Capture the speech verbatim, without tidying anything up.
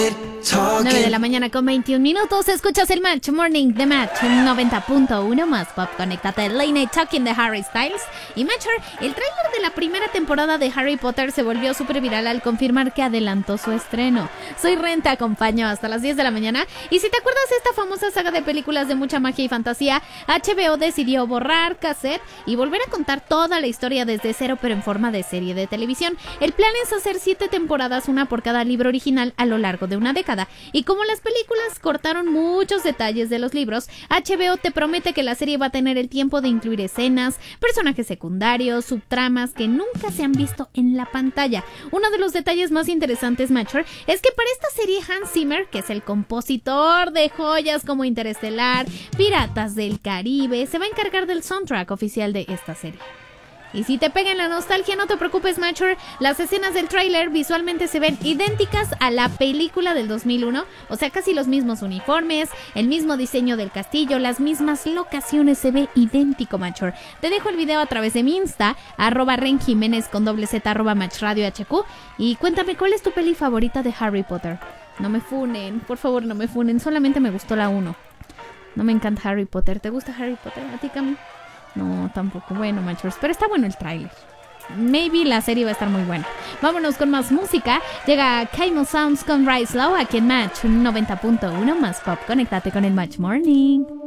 nueve de la mañana con veintiún minutos. Escuchas el Match Morning de Match noventa punto uno más pop. Conéctate. Late Night Talking de Harry Styles. Y Matcher, el tráiler de la primera temporada de Harry Potter se volvió súper viral al confirmar que adelantó su estreno. Soy Ren, te acompaño hasta las diez de la mañana. Y si te acuerdas de esta famosa saga de películas de mucha magia y fantasía, H B O decidió borrar cassette y volver a contar toda la historia desde cero, pero en forma de serie de televisión. El plan es hacer siete temporadas, una por cada libro original a lo largo de una década. Y como las películas cortaron muchos detalles de los libros, H B O te promete que la serie va a tener el tiempo de incluir escenas, personajes secundarios, subtramas que nunca se han visto en la pantalla. Uno de los detalles más interesantes, Matcher, es que para esta serie Hans Zimmer, que es el compositor de joyas como Interestelar, Piratas del Caribe, se va a encargar del soundtrack oficial de esta serie. Y si te pega en la nostalgia, no te preocupes, Matcher, las escenas del tráiler visualmente se ven idénticas a la película del dos mil uno, o sea, casi los mismos uniformes, el mismo diseño del castillo, las mismas locaciones, se ve idéntico, Matcher. Te dejo el video a través de mi Insta, arroba Ren Jiménez con doble Z, arroba Match Radio H Q, y cuéntame cuál es tu peli favorita de Harry Potter. No me funen, por favor, no me funen, solamente me gustó la uno. No me encanta Harry Potter. ¿Te gusta Harry Potter? ¿A ti, Cami? No, tampoco. Bueno, Matchers, pero está bueno el tráiler. Maybe la serie va a estar muy buena. Vámonos con más música. Llega Kaimo Sounds con Rise Low aquí en Match noventa punto uno más pop. Conéctate con el Match Morning.